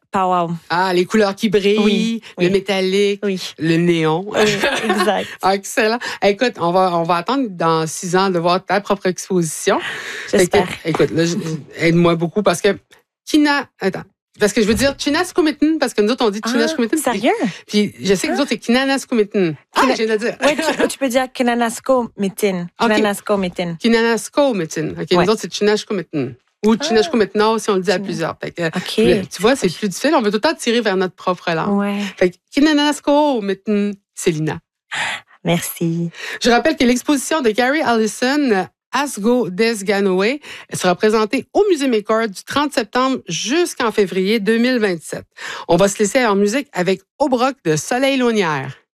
Powwow. Ah, les couleurs qui brillent, Oui, le oui. métallique, Oui. le néon. Oui, exact. Excellent. Écoute, on va attendre dans 6 ans de voir ta propre exposition. J'espère. Écoute, là, aide-moi beaucoup parce que Attends. Parce que je veux dire Chinaskumitin, parce que nous autres, on dit Chinaskumitin. Sérieux? Puis je sais que nous autres, c'est Kinanaskumitin. Ah, je viens de le dire. Oui, tu peux dire Kinanasko-mitin. Kinanasko-mitin. Kinanaskumitin. OK, Ouais. nous autres, c'est Chinaskumitin. Ou Chinaskumitno, si on le dit à plusieurs. Fait que, OK. tu vois, c'est plus difficile. On veut tout le temps tirer vers notre propre langue. Ouais. Fait que Kinanaskumitin, Célina. Merci. Je rappelle que l'exposition de Gary Allison, Asgo Des Ganoway, sera présentée au Musée Maker du 30 septembre jusqu'en février 2027. On va se laisser en musique avec Au Broc de Soleil Launière.